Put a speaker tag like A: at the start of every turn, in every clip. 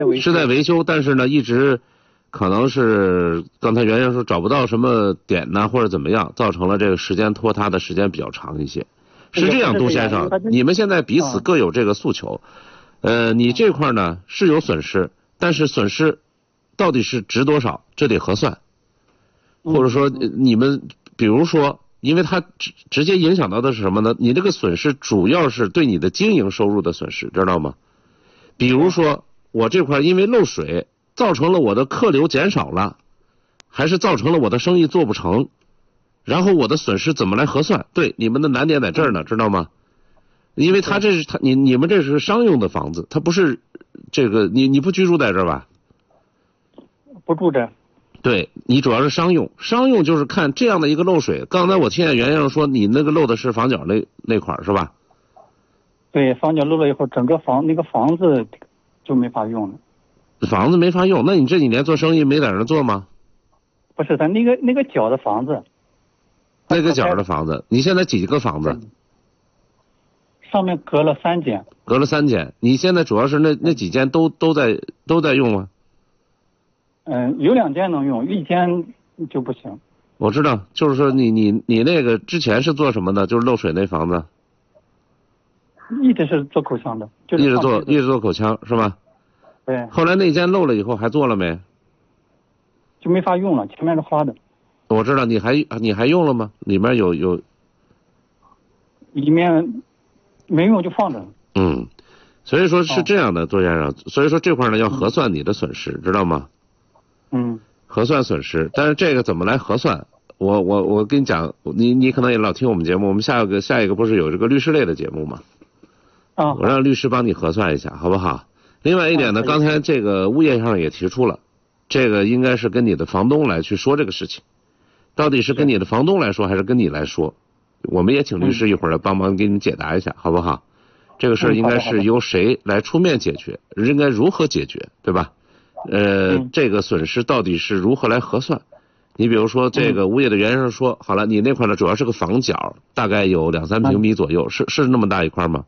A: 是在维修，但是呢，一直可能是刚才袁先生说找不到什么点呢，或者怎么样，造成了这个时间拖沓的时间比较长一些。是这样，杜先生，你们现在彼此各有这个诉求，你这块呢是有损失，但是损失到底是值多少，这得核算，或者说你们比如说。因为它直接影响到的是什么呢？你这个损失主要是对你的经营收入的损失，知道吗？比如说我这块因为漏水造成了我的客流减少了，还是造成了我的生意做不成，然后我的损失怎么来核算？对，你们的难点在这儿呢，知道吗？因为你们这是商用的房子，它不是这个你不居住在这儿吧？
B: 不住这。
A: 对，你主要是商用，商用就是看这样的一个漏水。刚才我听见袁先生说，你那个漏的是房角那块是吧？
B: 对，房角漏了以后，整个那个房子就没法用了。
A: 房子没法用，那你这几年做生意没在那做吗？
B: 不是，咱那个角的房子。
A: 那个角的房子，你现在几个房子？
B: 上面隔了3间。
A: 隔了3间，你现在主要是那几间都在用吗？
B: 有2间能用，1间就不行。
A: 我知道，就是说你那个之前是做什么的？就是漏水那房子。
B: 一直是做口腔的，就是
A: 一直做口腔是吧？
B: 对。
A: 后来那间漏了以后还做了没？
B: 就没法用了，前面是花的。
A: 我知道，你还用了吗？里面有。
B: 里面没用就放着。
A: 所以说是这样的，杜先生。所以说这块呢要核算你的损失，知道吗？核算损失，但是这个怎么来核算？我跟你讲，你可能也老听我们节目，我们下一个不是有这个律师类的节目吗？我让律师帮你核算一下，好不好？另外一点呢，刚才这个物业上也提出了，这个应该是跟你的房东来去说这个事情，到底是跟你的房东来说还是跟你来说？我们也请律师一会儿来帮忙给你解答一下，好不好？这个事儿应该是由谁来出面解决，应该如何解决，对吧？这个损失到底是如何来核算？你比如说这个物业的袁先生说，好了，你那块呢主要是个房角，大概有2-3平米左右，是那么大一块吗？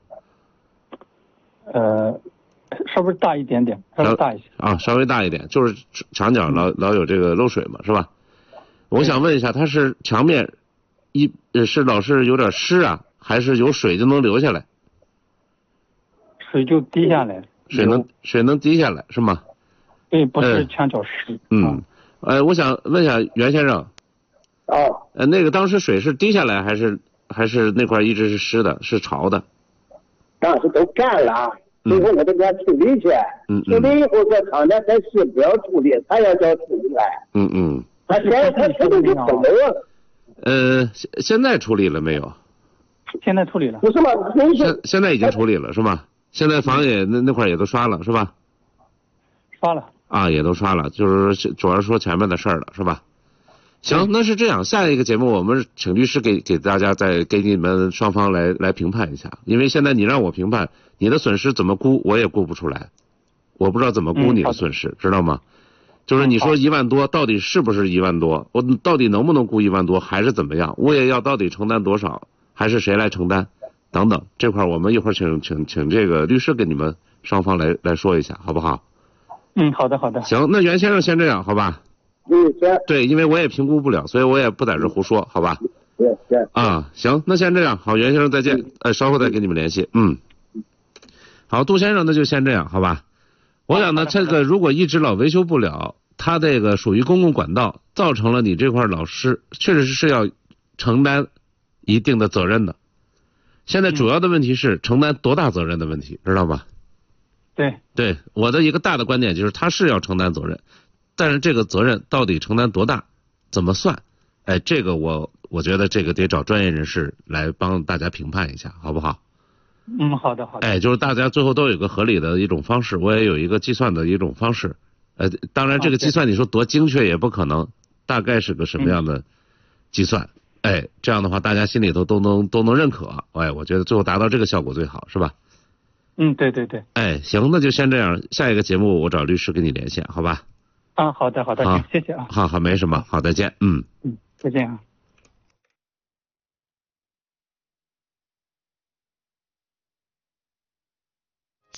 B: 稍微大一点点，稍微大一些
A: 啊，稍微大一点，就是墙角老有这个漏水嘛，是吧？我想问一下，它是墙面是老是有点湿啊，还是有水就能流下来？
B: 水就滴下来，
A: 水能滴下来是吗？
B: 对，不是墙角湿。
A: 我想问一下袁先生。那个当时水是滴下来还是那块一直是湿的，是潮的？
C: 当时都干了，最后我都给他处理去。处理以后说厂家才是不要处理，他要叫处理来。他现在就走了。
A: 现在处理了没有？
B: 现在处理了。
C: 不是吗？
A: 现在已经处理了是吧？现在房也那块也都刷了是吧？
B: 刷了。
A: 也都刷了，就是主要说前面的事儿了是吧？行，那是这样，下一个节目我们请律师给大家再给你们双方来评判一下，因为现在你让我评判你的损失怎么估，我也估不出来，我不知道怎么估你的损失，知道吗？就是你说1万多，到底是不是1万多？我到底能不能估1万多，还是怎么样？物业要到底承担多少，还是谁来承担？等等，这块我们一会儿请这个律师跟你们双方来说一下，好不好？
B: 好的好的。
A: 行，那袁先生先这样，好吧？对，因为我也评估不了，所以我也不在这胡说，好吧？行，那先这样，好，袁先生再见，稍后再跟你们联系。好，杜先生那就先这样，好吧？我想呢，这个如果一直老维修不了，它这个属于公共管道，造成了你这块老师确实是要承担一定的责任的。现在主要的问题是承担多大责任的问题，知道吧？对，我的一个大的观点就是他是要承担责任，但是这个责任到底承担多大，怎么算？这个我觉得这个得找专业人士来帮大家评判一下，好不好？
B: 好的。
A: 就是大家最后都有个合理的一种方式，我也有一个计算的一种方式。当然这个计算你说多精确也不可能，大概是个什么样的计算？这样的话大家心里头都能认可。我觉得最后达到这个效果最好，是吧？
B: 对。
A: 行，那就先这样，下一个节目我找律师跟你连线，好吧？
B: 好的，行，谢谢啊。
A: 好，没什么，好，再见。
B: 再见啊。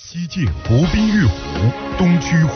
D: 西晋国宾玉湖，东区